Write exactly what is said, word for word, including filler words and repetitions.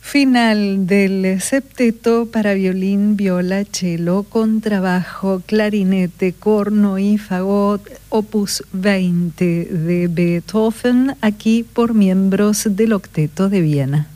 Final del septeto para violín, viola, cello, contrabajo, clarinete, corno y fagot, opus veinte de Beethoven, aquí por miembros del Octeto de Viena.